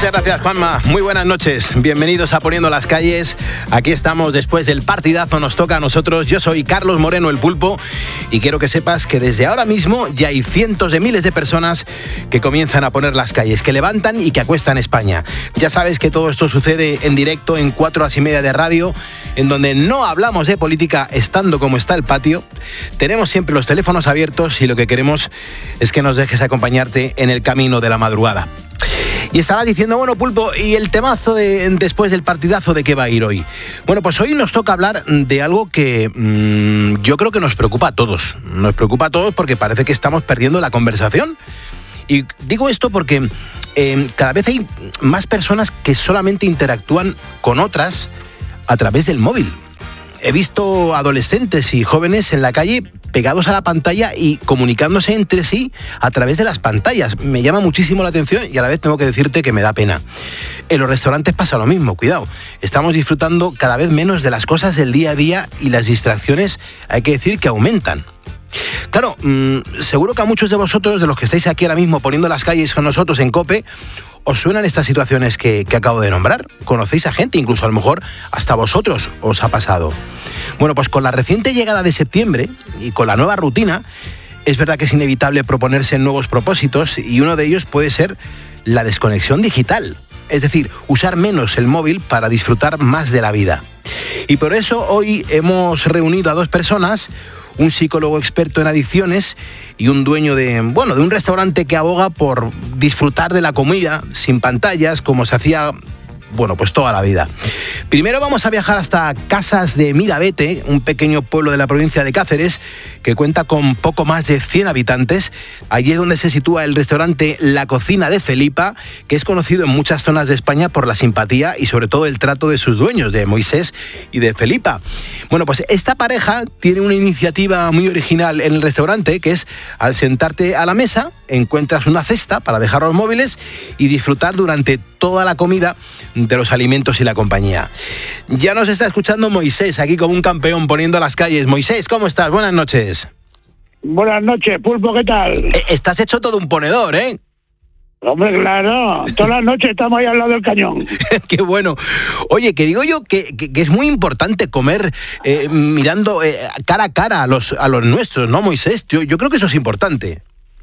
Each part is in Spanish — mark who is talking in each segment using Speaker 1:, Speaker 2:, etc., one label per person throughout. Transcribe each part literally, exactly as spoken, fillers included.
Speaker 1: Muchas gracias, Juanma. Muy buenas noches. Bienvenidos a Poniendo las Calles. Aquí estamos después del partidazo. Nos toca a nosotros. Yo soy Carlos Moreno, el Pulpo, y quiero que sepas que desde ahora mismo ya hay cientos de miles de personas que comienzan a poner las calles, que levantan y que acuestan España. Ya sabes que todo esto sucede en directo en cuatro horas y media de radio, en donde no hablamos de política estando como está el patio. Tenemos siempre los teléfonos abiertos y lo que queremos es que nos dejes acompañarte en el camino de la madrugada. Y estarás diciendo, bueno, Pulpo, ¿y el temazo de después del partidazo de qué va a ir hoy? Bueno, pues hoy nos toca hablar de algo que mmm, yo creo que nos preocupa a todos. Nos preocupa a todos porque parece que estamos perdiendo la conversación. Y digo esto porque eh, cada vez hay más personas que solamente interactúan con otras a través del móvil. He visto adolescentes y jóvenes en la calle pegados a la pantalla y comunicándose entre sí a través de las pantallas. Me llama muchísimo la atención y a la vez tengo que decirte que me da pena. En los restaurantes pasa lo mismo, cuidado. Estamos disfrutando cada vez menos de las cosas del día a día y las distracciones, hay que decir, que aumentan. Claro, mmm, seguro que a muchos de vosotros, de los que estáis aquí ahora mismo poniendo las calles con nosotros en COPE, ¿os suenan estas situaciones que, que acabo de nombrar? ¿Conocéis a gente? Incluso a lo mejor hasta vosotros os ha pasado. Bueno, pues con la reciente llegada de septiembre y con la nueva rutina, es verdad que es inevitable proponerse nuevos propósitos y uno de ellos puede ser la desconexión digital. Es decir, usar menos el móvil para disfrutar más de la vida. Y por eso hoy hemos reunido a dos personas, un psicólogo experto en adicciones y un dueño de, bueno, de un restaurante que aboga por disfrutar de la comida sin pantallas, como se hacía, bueno, pues toda la vida. Primero vamos a viajar hasta Casas de Mirabete, un pequeño pueblo de la provincia de Cáceres que cuenta con poco más de cien habitantes. Allí es donde se sitúa el restaurante La Cocina de Felipa, que es conocido en muchas zonas de España por la simpatía y sobre todo el trato de sus dueños, de Moisés y de Felipa. Bueno, pues esta pareja tiene una iniciativa muy original en el restaurante, que es al sentarte a la mesa, encuentras una cesta para dejar los móviles y disfrutar durante toda la comida de los alimentos y la compañía. Ya nos está escuchando Moisés, aquí como un campeón poniendo las calles. Moisés, ¿cómo estás? Buenas noches.
Speaker 2: Buenas noches, Pulpo, ¿qué tal?
Speaker 1: Eh, estás hecho todo un ponedor, ¿eh?
Speaker 2: Hombre, claro, todas las noches estamos ahí al lado del cañón.
Speaker 1: Qué bueno. Oye, que digo yo que, que, que es muy importante comer eh, mirando eh, cara a cara a los, a los nuestros, ¿no, Moisés? Yo, yo creo que eso es importante.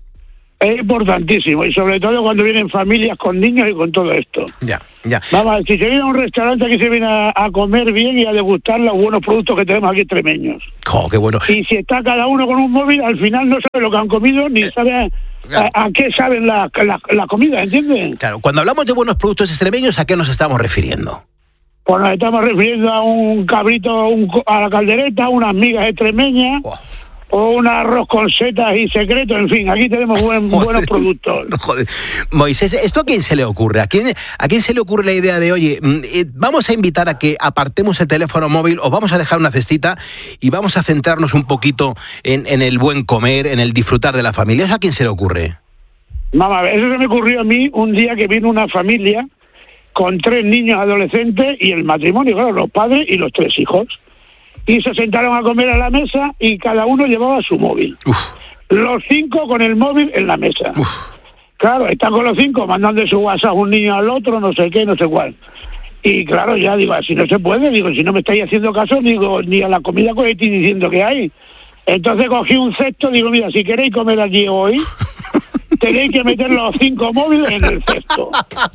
Speaker 2: Es importantísimo, y sobre todo cuando vienen familias con niños y con todo esto.
Speaker 1: Ya, ya.
Speaker 2: Vamos, si se viene a un restaurante, aquí se viene a, a comer bien y a degustar los buenos productos que tenemos aquí extremeños.
Speaker 1: ¡Oh, qué bueno!
Speaker 2: Y si está cada uno con un móvil, al final no sabe lo que han comido, ni sabe a, a, a qué saben la, la, la comida, ¿entiendes?
Speaker 1: Claro, cuando hablamos de buenos productos extremeños, ¿a qué nos estamos refiriendo?
Speaker 2: Pues nos estamos refiriendo a un cabrito un, a la caldereta, unas migas extremeñas... Oh. O un arroz con setas y secreto, en fin, aquí tenemos buen, joder, buenos productos.
Speaker 1: Joder. Moisés, ¿esto a quién se le ocurre? ¿A quién, ¿A quién se le ocurre la idea de, oye, vamos a invitar a que apartemos el teléfono móvil o vamos a dejar una cestita y vamos a centrarnos un poquito en, en el buen comer, en el disfrutar de la familia? ¿Eso a quién se le ocurre?
Speaker 2: Mamá, eso se me ocurrió a mí un día que vino una familia con tres niños adolescentes y el matrimonio, claro, los padres y los tres hijos. Y se sentaron a comer a la mesa y cada uno llevaba su móvil. Uf. Los cinco con el móvil en la mesa. Uf. Claro, están con los cinco mandando su WhatsApp un niño al otro, no sé qué, no sé cuál. Y claro, ya digo, así no se puede, digo, si no me estáis haciendo caso, digo, ni a la comida que estoy diciendo que hay. Entonces cogí un cesto, digo, mira, si queréis comer allí hoy, tenéis que meter los cinco móviles en el cesto.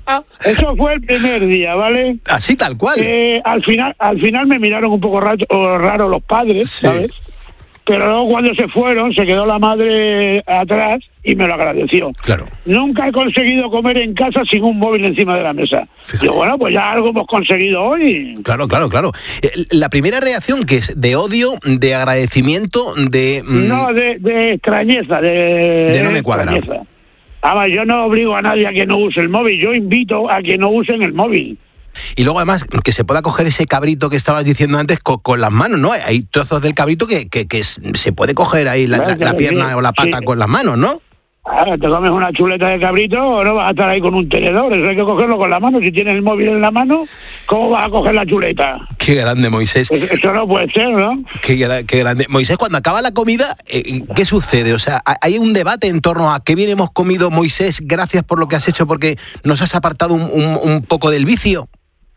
Speaker 2: Eso fue el primer día, ¿vale?
Speaker 1: Así tal cual.
Speaker 2: Eh, al final al final me miraron un poco raro, raro los padres, sí. ¿Sabes? Pero luego cuando se fueron, se quedó la madre atrás y me lo agradeció.
Speaker 1: Claro.
Speaker 2: Nunca he conseguido comer en casa sin un móvil encima de la mesa. Fíjate. Digo, bueno, pues ya algo hemos conseguido hoy.
Speaker 1: Claro, claro, claro. La primera reacción, que es de odio, de agradecimiento, de...
Speaker 2: Mmm... No, de, de extrañeza, de...
Speaker 1: De no me cuadra.
Speaker 2: Extrañeza. Además, yo no obligo a nadie a que no use el móvil, yo invito a que no usen el móvil.
Speaker 1: Y luego además que se pueda coger ese cabrito que estabas diciendo antes con, con las manos, ¿no? Hay trozos del cabrito que, que, que se puede coger ahí la, la, la pierna sí, o la pata sí. con las manos, ¿no?
Speaker 2: Ah, te comes una chuleta de cabrito o no vas a estar ahí con un tenedor, eso hay que cogerlo con la mano. Si tienes el móvil en la mano, ¿cómo vas a coger la chuleta?
Speaker 1: Qué grande, Moisés.
Speaker 2: Eso no puede ser, ¿no?
Speaker 1: Qué, qué grande. Moisés, cuando acaba la comida, eh, ¿qué sucede? O sea, hay un debate en torno a qué bien hemos comido, Moisés, gracias por lo que has hecho, porque nos has apartado un, un, un poco del vicio.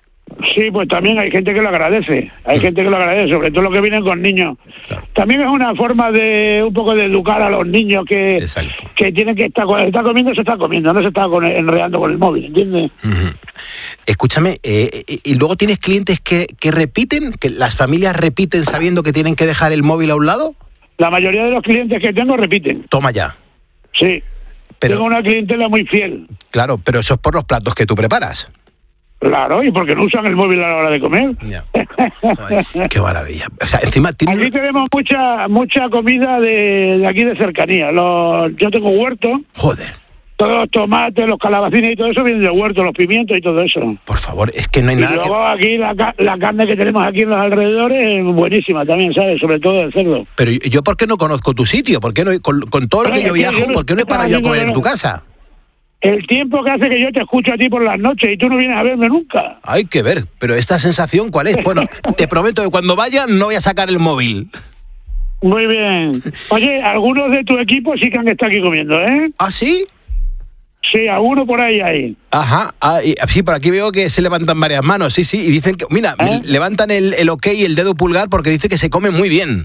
Speaker 2: Sí, pues también hay gente que lo agradece, hay gente que lo agradece, sobre todo los que vienen con niños. Claro. También es una forma de un poco de educar a los niños que, que tienen que estar, cuando está comiendo, se está comiendo, no se está con, enredando con el móvil, ¿entiendes?
Speaker 1: Uh-huh. Escúchame, eh, y luego tienes clientes que, que repiten, que las familias repiten sabiendo que tienen que dejar el móvil a un lado.
Speaker 2: La mayoría de los clientes que tengo repiten.
Speaker 1: Toma ya.
Speaker 2: Sí, pero, tengo una clientela muy fiel.
Speaker 1: Claro, pero eso es por los platos que tú preparas.
Speaker 2: Claro, y porque no usan el móvil a la hora de comer.
Speaker 1: Yeah. Ay, qué maravilla. O sea, encima tiene...
Speaker 2: Aquí tenemos mucha mucha comida de, de aquí de cercanía. Los, yo tengo huerto.
Speaker 1: Joder.
Speaker 2: Todos los tomates, los calabacines y todo eso vienen de huerto, los pimientos y todo eso.
Speaker 1: Por favor, es que no hay
Speaker 2: y
Speaker 1: nada
Speaker 2: luego
Speaker 1: que...
Speaker 2: aquí la, la carne que tenemos aquí en los alrededores es buenísima también, ¿sabes? Sobre todo el cerdo.
Speaker 1: Pero yo, ¿por qué no conozco tu sitio? ¿Por qué no, con, con todo lo Pero que yo viajo, yo ¿por qué no he parado yo a comer en tu casa?
Speaker 2: El tiempo que hace que yo te escucho a ti por las noches y tú no vienes a verme nunca.
Speaker 1: Hay que ver, pero esta sensación, ¿cuál es? Bueno, te prometo que cuando vaya no voy a sacar el móvil.
Speaker 2: Muy bien. Oye, algunos de tu equipo sí que han estado aquí comiendo, ¿eh?
Speaker 1: ¿Ah, sí?
Speaker 2: Sí, alguno por ahí hay.
Speaker 1: Ajá, ah, y, sí, por aquí veo que se levantan varias manos, sí, sí, y dicen que, mira, ¿Eh? levantan el, el ok y el dedo pulgar porque dice que se come muy bien.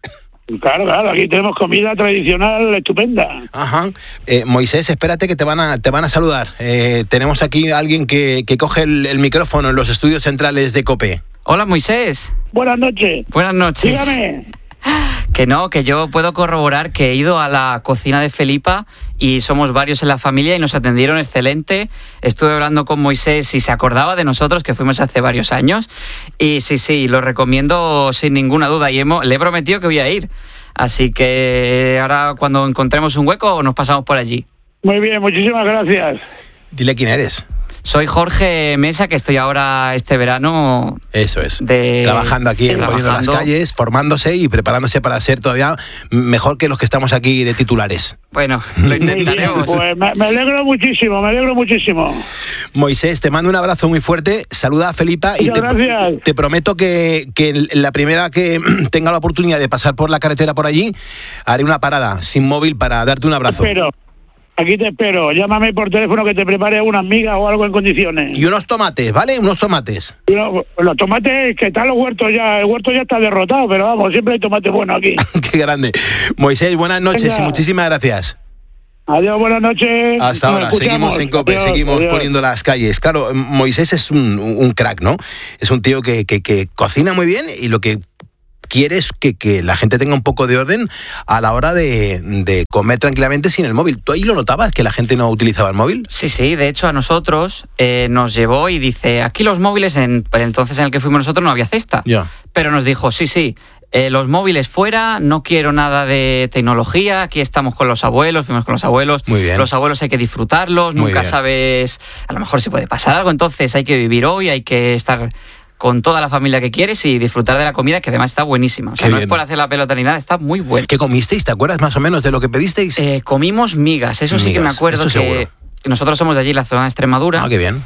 Speaker 2: Claro, claro, aquí tenemos comida tradicional estupenda.
Speaker 1: Ajá. Eh, Moisés, espérate que te van a te van a saludar. Eh, tenemos aquí a alguien que, que coge el, el micrófono en los estudios centrales de COPE.
Speaker 3: Hola, Moisés.
Speaker 2: Buenas noches.
Speaker 3: Buenas noches.
Speaker 2: Dígame.
Speaker 3: Que no, que yo puedo corroborar que he ido a la cocina de Felipa y somos varios en la familia y nos atendieron excelente. Estuve hablando con Moisés y se acordaba de nosotros, que fuimos hace varios años. Y sí, sí, lo recomiendo sin ninguna duda y hemos, le he prometido que voy a ir. Así que ahora cuando encontremos un hueco nos pasamos por allí.
Speaker 2: Muy bien, muchísimas gracias.
Speaker 1: Dile quién eres.
Speaker 3: Soy Jorge Mesa, que estoy ahora este verano...
Speaker 1: Eso es,
Speaker 3: de,
Speaker 1: trabajando aquí,
Speaker 3: trabajando.
Speaker 1: poniendo las calles, formándose y preparándose para ser todavía mejor que los que estamos aquí de titulares.
Speaker 3: Bueno, lo intentaremos.
Speaker 2: Pues me, me alegro muchísimo, me alegro muchísimo.
Speaker 1: Moisés, te mando un abrazo muy fuerte, saluda a Felipa y te, te prometo que, que la primera que tenga la oportunidad de pasar por la carretera por allí, haré una parada sin móvil para darte un abrazo.
Speaker 2: Pero... Aquí te espero, llámame por teléfono que te prepare unas migas o algo en condiciones.
Speaker 1: Y unos tomates, ¿vale? Unos tomates.
Speaker 2: Los, los tomates, que están los huertos ya, el huerto ya está derrotado, pero vamos, siempre hay tomate bueno aquí.
Speaker 1: Qué grande. Moisés, buenas noches. Venga. Y muchísimas gracias.
Speaker 2: Adiós, buenas noches.
Speaker 1: Hasta ahora, seguimos en COPE, adiós, seguimos adiós. poniendo las calles. Claro, Moisés es un, un crack, ¿no? Es un tío que, que, que cocina muy bien y lo que quieres que, que la gente tenga un poco de orden a la hora de, de comer tranquilamente sin el móvil. ¿Tú ahí lo notabas, que la gente no utilizaba el móvil?
Speaker 3: Sí, sí, de hecho a nosotros eh, nos llevó y dice, aquí los móviles, en el entonces en el que fuimos nosotros no había cesta,
Speaker 1: yeah.
Speaker 3: pero nos dijo, sí, sí, eh, los móviles fuera, no quiero nada de tecnología, aquí estamos con los abuelos, fuimos con los abuelos,
Speaker 1: Muy bien.
Speaker 3: Los abuelos hay que disfrutarlos,
Speaker 1: Muy
Speaker 3: nunca
Speaker 1: bien.
Speaker 3: sabes, a lo mejor si puede pasar algo, entonces hay que vivir hoy, hay que estar... con toda la familia que quieres y disfrutar de la comida, que además está buenísima. O sea,
Speaker 1: Qué
Speaker 3: no
Speaker 1: bien.
Speaker 3: es por hacer la pelota ni nada, está muy buena.
Speaker 1: ¿Qué comisteis? ¿Te acuerdas más o menos de lo que pedisteis?
Speaker 3: Eh, comimos migas, eso
Speaker 1: migas,
Speaker 3: sí que me acuerdo
Speaker 1: eso
Speaker 3: que
Speaker 1: seguro.
Speaker 3: Nosotros somos de allí, la zona de Extremadura.
Speaker 1: Ah, qué bien.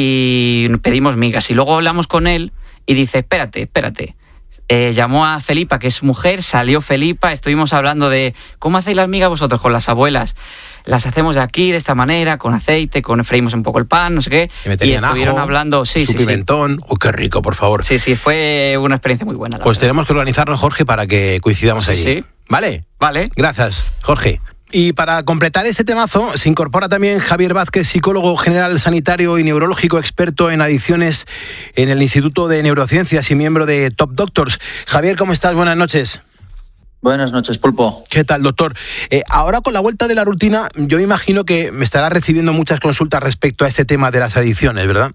Speaker 3: Y pedimos migas. Y luego hablamos con él y dice, espérate, espérate. Eh, llamó a Felipa, que es su mujer, salió Felipa, estuvimos hablando de ¿cómo hacéis las migas vosotros con las abuelas? Las hacemos de aquí, de esta manera, con aceite, con freímos un poco el pan, no sé qué.
Speaker 1: Y,
Speaker 3: y estuvieron
Speaker 1: ajo,
Speaker 3: hablando, sí,
Speaker 1: su
Speaker 3: sí,
Speaker 1: pimentón.
Speaker 3: sí.
Speaker 1: ¡Oh, qué rico, por favor!
Speaker 3: Sí, sí, fue una experiencia muy buena.
Speaker 1: Pues
Speaker 3: verdad.
Speaker 1: tenemos que organizarnos, Jorge, para que coincidamos
Speaker 3: Sí,
Speaker 1: allí.
Speaker 3: sí.
Speaker 1: ¿Vale?
Speaker 3: Vale.
Speaker 1: Gracias, Jorge. Y para completar este temazo, se incorpora también Javier Vázquez, psicólogo general sanitario y neurológico, experto en adicciones en el Instituto de Neurociencias y miembro de Top Doctors. Javier, ¿cómo estás? Buenas noches.
Speaker 4: Buenas noches, Pulpo.
Speaker 1: ¿Qué tal, doctor? Eh, ahora con la vuelta de la rutina, yo me imagino que me estará recibiendo muchas consultas respecto a este tema de las adicciones, ¿verdad?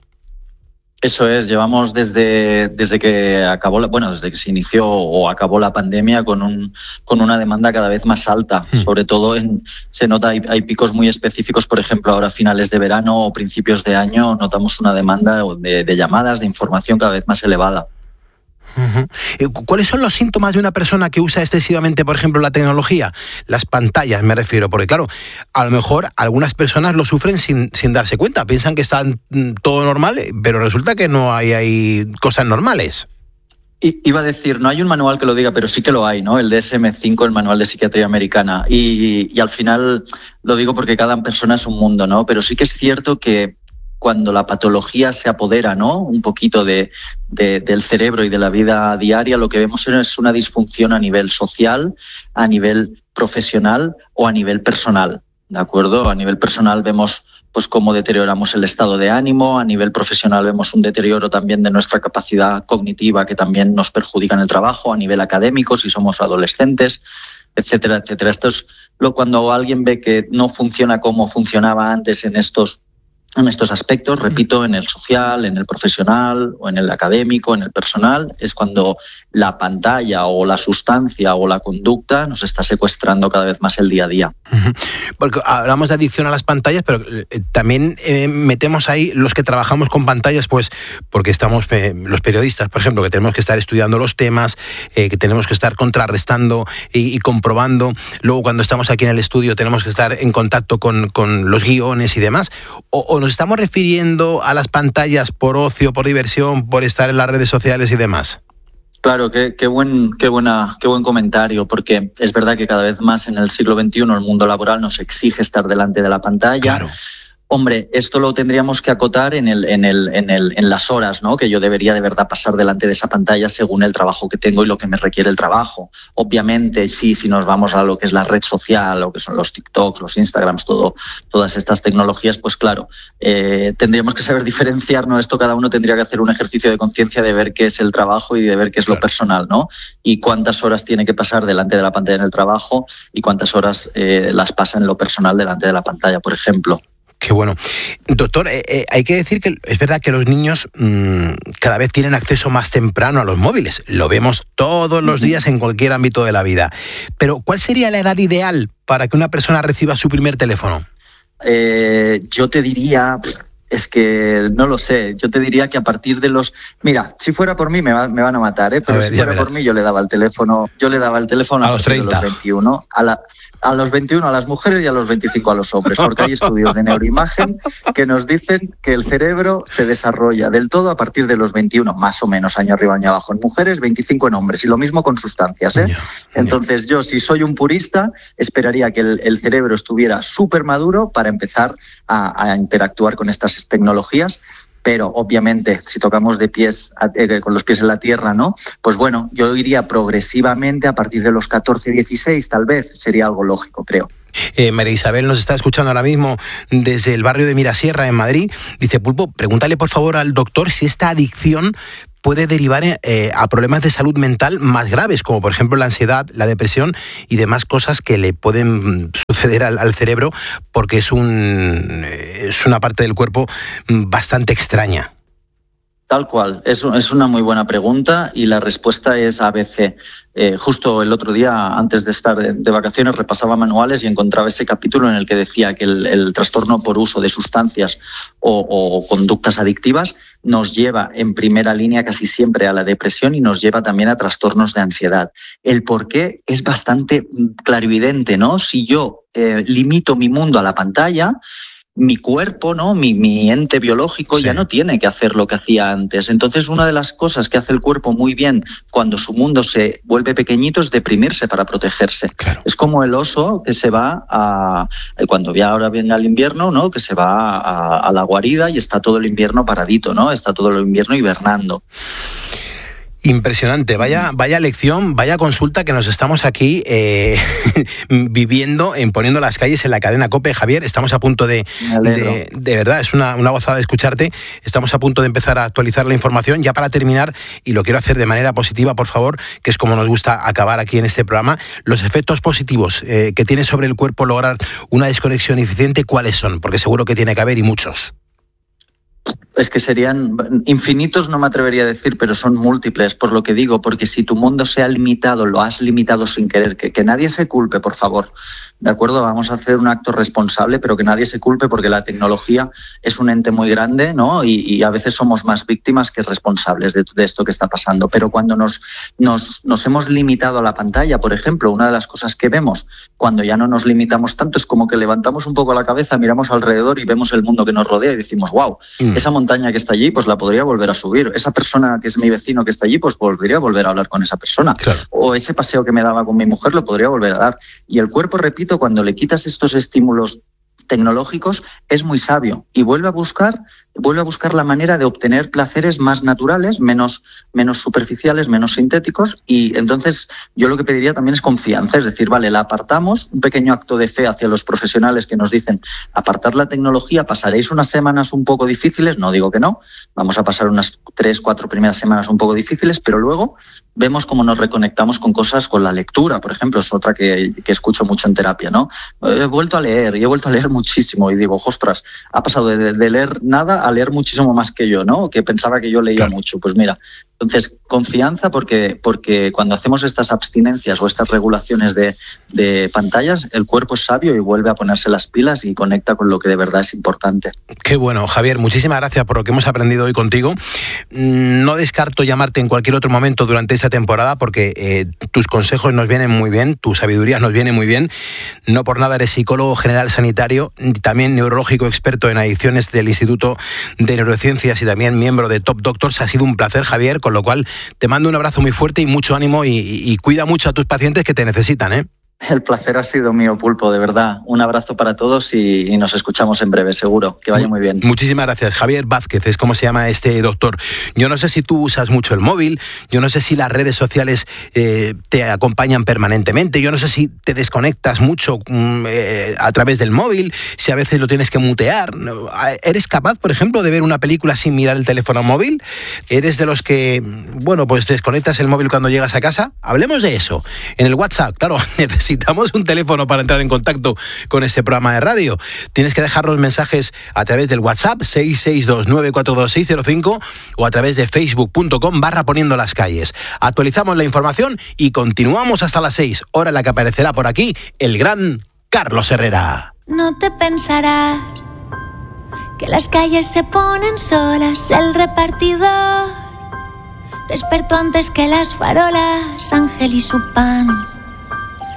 Speaker 4: Eso es, llevamos desde, desde que acabó, la, bueno, desde que se inició o acabó la pandemia con un con una demanda cada vez más alta. Mm. Sobre todo en, se nota, hay, hay picos muy específicos, por ejemplo, ahora a finales de verano o principios de año notamos una demanda de, de llamadas, de información cada vez más elevada.
Speaker 1: Uh-huh. ¿Cuáles son los síntomas de una persona que usa excesivamente, por ejemplo, la tecnología? Las pantallas, me refiero, porque claro, a lo mejor algunas personas lo sufren sin, sin darse cuenta, piensan que está todo normal, pero resulta que no hay, hay cosas normales.
Speaker 4: Iba a decir, no hay un manual que lo diga, pero sí que lo hay, ¿no? El D S M cinco, el Manual de Psiquiatría Americana. Y, y al final lo digo porque cada persona es un mundo, ¿no? Pero sí que es cierto que cuando la patología se apodera, ¿no?, un poquito de, de, del cerebro y de la vida diaria, lo que vemos es una disfunción a nivel social, a nivel profesional o a nivel personal, ¿de acuerdo? A nivel personal vemos pues cómo deterioramos el estado de ánimo, a nivel profesional vemos un deterioro también de nuestra capacidad cognitiva que también nos perjudica en el trabajo, a nivel académico si somos adolescentes, etcétera, etcétera. Esto es lo cuando alguien ve que no funciona como funcionaba antes en estos En estos aspectos, repito, en el social, en el profesional o en el académico, en el personal, es cuando la pantalla o la sustancia o la conducta nos está secuestrando cada vez más el día a día.
Speaker 1: Porque hablamos de adicción a las pantallas, pero también eh, metemos ahí los que trabajamos con pantallas, pues porque estamos, eh, los periodistas, por ejemplo, que tenemos que estar estudiando los temas, eh, que tenemos que estar contrarrestando y, y comprobando. Luego, cuando estamos aquí en el estudio, tenemos que estar en contacto con, con los guiones y demás. O, o ¿nos estamos refiriendo a las pantallas por ocio, por diversión, por estar en las redes sociales y demás?
Speaker 4: Claro, qué, qué, buen, qué, buena, qué buen comentario, porque es verdad que cada vez más en el siglo veintiuno el mundo laboral nos exige estar delante de la pantalla.
Speaker 1: Claro.
Speaker 4: Hombre, esto lo tendríamos que acotar en, el, en, el, en, el, en las horas, ¿no?, que yo debería de verdad pasar delante de esa pantalla según el trabajo que tengo y lo que me requiere el trabajo. Obviamente, sí, si nos vamos a lo que es la red social, lo que son los TikToks, los Instagrams, todo, todas estas tecnologías, pues claro, eh, tendríamos que saber diferenciar, ¿no? Esto cada uno tendría que hacer un ejercicio de conciencia de ver qué es el trabajo y de ver qué es lo personal, ¿no? Y cuántas horas tiene que pasar delante de la pantalla en el trabajo y cuántas horas eh, las pasa en lo personal delante de la pantalla, por ejemplo.
Speaker 1: Qué bueno. Doctor, eh, eh, hay que decir que es verdad que los niños mmm, cada vez tienen acceso más temprano a los móviles. Lo vemos todos los días en cualquier ámbito de la vida. Pero, ¿cuál sería la edad ideal para que una persona reciba su primer teléfono?
Speaker 4: Eh, yo te diría... Es que no lo sé, yo te diría que a partir de los... Mira, si fuera por mí me, va, me van a matar, ¿eh? Pero a ver, si fuera verás. por mí yo le daba el teléfono, yo le daba el teléfono a, a los treinta. De los veintiuno, a, la, a los veintiuno a las mujeres y a los veinticinco a los hombres, porque hay estudios de neuroimagen que nos dicen que el cerebro se desarrolla del todo a partir de los veintiuno, más o menos, año arriba, año abajo en mujeres, veinticinco en hombres, y lo mismo con sustancias, ¿eh? Ya, Entonces ya. yo, si soy un purista, esperaría que el, el cerebro estuviera súper maduro para empezar a, a interactuar con estas tecnologías, pero obviamente si tocamos de pies eh, con los pies en la tierra, ¿no? Pues bueno, yo iría progresivamente a partir de los catorce, dieciséis, tal vez, sería algo lógico, creo.
Speaker 1: Eh, María Isabel nos está escuchando ahora mismo desde el barrio de Mirasierra, en Madrid. Dice, Pulpo, pregúntale por favor al doctor si esta adicción puede derivar eh, a problemas de salud mental más graves, como por ejemplo la ansiedad, la depresión y demás cosas que le pueden suceder al, al cerebro, porque es, un, es una parte del cuerpo bastante extraña.
Speaker 4: Tal cual, es, es una muy buena pregunta y la respuesta es A B C. Eh, justo el otro día, antes de estar de, de vacaciones, repasaba manuales y encontraba ese capítulo en el que decía que el, el trastorno por uso de sustancias o, o conductas adictivas nos lleva en primera línea casi siempre a la depresión y nos lleva también a trastornos de ansiedad. El por qué es bastante clarividente, ¿no? Si yo eh, limito mi mundo a la pantalla, mi cuerpo, ¿no? Mi, mi ente biológico sí. ya no tiene que hacer lo que hacía antes. Entonces, una de las cosas que hace el cuerpo muy bien cuando su mundo se vuelve pequeñito es deprimirse para protegerse. Claro. Es como el oso que se va a... Cuando ya ahora viene el invierno, ¿no? Que se va a, a la guarida y está todo el invierno paradito, ¿no? Está todo el invierno hibernando.
Speaker 1: Impresionante, vaya, vaya lección, vaya consulta que nos estamos aquí eh, viviendo en Poniendo las Calles en la cadena COPE. Javier, estamos a punto de, de, de verdad, es una, una gozada de escucharte, estamos a punto de empezar a actualizar la información. Ya para terminar, y lo quiero hacer de manera positiva, por favor, que es como nos gusta acabar aquí en este programa, los efectos positivos eh, que tiene sobre el cuerpo lograr una desconexión eficiente, ¿cuáles son? Porque seguro que tiene que haber y muchos.
Speaker 4: Es que serían infinitos, no me atrevería a decir, pero son múltiples, por lo que digo, porque si tu mundo se ha limitado, lo has limitado sin querer, que, que nadie se culpe, por favor, ¿de acuerdo? Vamos a hacer un acto responsable, pero que nadie se culpe porque la tecnología es un ente muy grande, ¿no? Y, y a veces somos más víctimas que responsables de, de esto que está pasando. Pero cuando nos, nos, nos hemos limitado a la pantalla, por ejemplo, una de las cosas que vemos cuando ya no nos limitamos tanto es como que levantamos un poco la cabeza, miramos alrededor y vemos el mundo que nos rodea y decimos, wow, mm. esa montaña que está allí, pues la podría volver a subir. Esa persona que es mi vecino que está allí, pues podría volver a hablar con esa persona. Claro. O ese paseo que me daba con mi mujer lo podría volver a dar. Y el cuerpo, repito, cuando le quitas estos estímulos tecnológicos, es muy sabio y vuelve a buscar, vuelve a buscar la manera de obtener placeres más naturales, menos, menos superficiales, menos sintéticos, y entonces yo lo que pediría también es confianza, es decir, vale, la apartamos, un pequeño acto de fe hacia los profesionales que nos dicen, apartad la tecnología, pasaréis unas semanas un poco difíciles, no digo que no, vamos a pasar unas tres, cuatro primeras semanas un poco difíciles, pero luego vemos cómo nos reconectamos con cosas, con la lectura, por ejemplo, es otra que, que escucho mucho en terapia, ¿no? He vuelto a leer y he vuelto a leer muchísimo y digo, ostras, ha pasado de, de leer nada a leer muchísimo más que yo, ¿no? Que pensaba que yo leía claro. mucho. Pues mira, entonces, confianza porque, porque cuando hacemos estas abstinencias o estas regulaciones de, de pantallas, el cuerpo es sabio y vuelve a ponerse las pilas y conecta con lo que de verdad es importante.
Speaker 1: Qué bueno, Javier, muchísimas gracias por lo que hemos aprendido hoy contigo. No descarto llamarte en cualquier otro momento durante esta temporada porque eh, tus consejos nos vienen muy bien, tu sabiduría nos viene muy bien. No por nada eres psicólogo general sanitario, también neurológico experto en adicciones del Instituto de Neurociencias y también miembro de Top Doctors. Ha sido un placer, Javier, con lo cual te mando un abrazo muy fuerte y mucho ánimo y, y, y cuida mucho a tus pacientes que te necesitan, ¿eh?
Speaker 4: El placer ha sido mío, Pulpo, de verdad. Un abrazo para todos y, y nos escuchamos en breve, seguro. Que vaya muy bien.
Speaker 1: Muchísimas gracias. Javier Vázquez es como se llama este doctor. Yo no sé si tú usas mucho el móvil, yo no sé si las redes sociales eh, te acompañan permanentemente, yo no sé si te desconectas mucho eh, a través del móvil, si a veces lo tienes que mutear. ¿Eres capaz, por ejemplo, de ver una película sin mirar el teléfono móvil? ¿Eres de los que, bueno, pues desconectas el móvil cuando llegas a casa? Hablemos de eso. En el WhatsApp, claro, necesitamos un teléfono para entrar en contacto con este programa de radio. Tienes que dejar los mensajes a través del WhatsApp seis seis dos nueve cuatro dos seis cero cinco o a través de facebook punto com barra poniendo las calles. Actualizamos la información y continuamos hasta las seis, hora en la que aparecerá por aquí el gran Carlos Herrera.
Speaker 5: No te pensarás que las calles se ponen solas, el repartidor despertó antes que las farolas, Ángel y su pan.